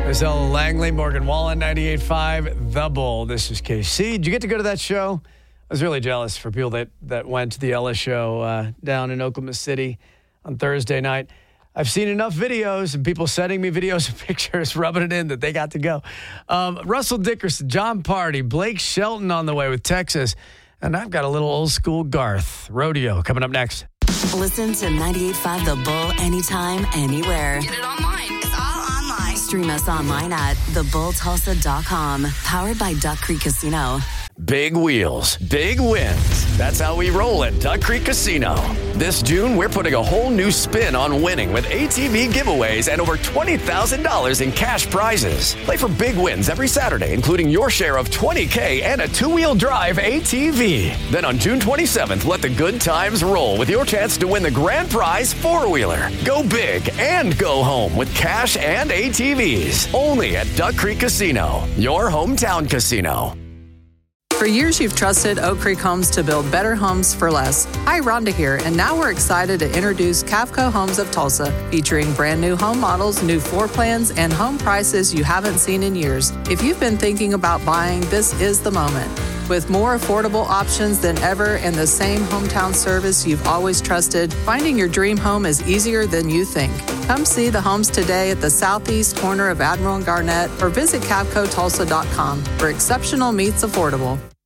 There's Ella Langley, Morgan Wallen, 98.5, The Bull. This is KC. Did you get to go to that show? I was really jealous for people that went to the Ella show down in Oklahoma City on Thursday night. I've seen enough videos and people sending me videos and pictures, rubbing it in that they got to go. Russell Dickerson, John Party, Blake Shelton on the way with Texas. And I've got a little old school Garth rodeo coming up next. Listen to 98.5 The Bull anytime, anywhere. Get it online. It's all online. Stream us online at thebulltulsa.com. Powered by Duck Creek Casino. Big wheels, big wins. That's how we roll at Duck Creek Casino. This June, we're putting a whole new spin on winning with ATV giveaways and over $20,000 in cash prizes. Play for big wins every Saturday, including your share of $20K and a two-wheel drive ATV. Then on June 27th, let the good times roll with your chance to win the grand prize four-wheeler. Go big and go home with cash and ATVs. Only at Duck Creek Casino, your hometown casino. For years, you've trusted Oak Creek Homes to build better homes for less. Hi, Rhonda here, and now we're excited to introduce Cavco Homes of Tulsa, featuring brand new home models, new floor plans, and home prices you haven't seen in years. If you've been thinking about buying, this is the moment. With more affordable options than ever and the same hometown service you've always trusted, finding your dream home is easier than you think. Come see the homes today at the southeast corner of Admiral and Garnett or visit CavcoTulsa.com, where exceptional meets affordable.